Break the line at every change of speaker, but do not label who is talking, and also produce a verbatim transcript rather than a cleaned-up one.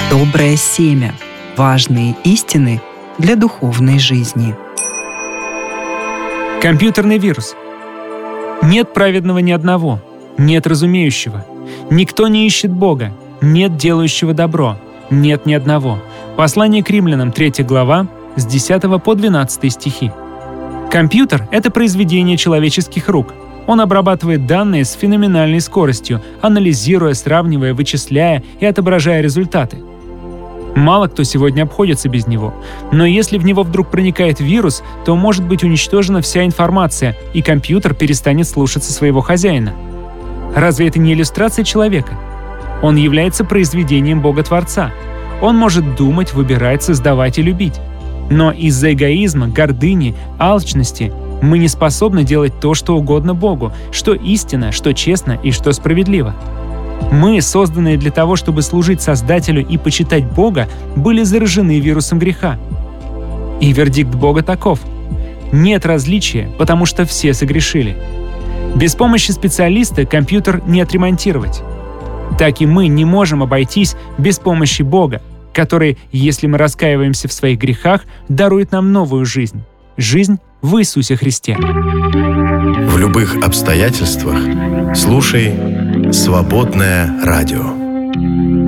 Доброе семя. Важные истины для духовной жизни.
Компьютерный вирус. Нет праведного ни одного, нет разумеющего. Никто не ищет Бога, нет делающего добро, нет ни одного. Послание к римлянам, третья глава, с десятого по двенадцатый стихи. Компьютер — это произведение человеческих рук. Он обрабатывает данные с феноменальной скоростью, анализируя, сравнивая, вычисляя и отображая результаты. Мало кто сегодня обходится без него, но если в него вдруг проникает вирус, то может быть уничтожена вся информация, и компьютер перестанет слушаться своего хозяина. Разве это не иллюстрация человека? Он является произведением Бога-творца. Он может думать, выбирать, создавать и любить. Но из-за эгоизма, гордыни, алчности мы не способны делать то, что угодно Богу, что истинно, что честно и что справедливо. Мы, созданные для того, чтобы служить Создателю и почитать Бога, были заражены вирусом греха. И вердикт Бога таков: нет различия, потому что все согрешили. Без помощи специалиста компьютер не отремонтировать. Так и мы не можем обойтись без помощи Бога, который, если мы раскаиваемся в своих грехах, дарует нам новую жизнь. Жизнь в Иисусе Христе.
В любых обстоятельствах слушай «Свободное радио».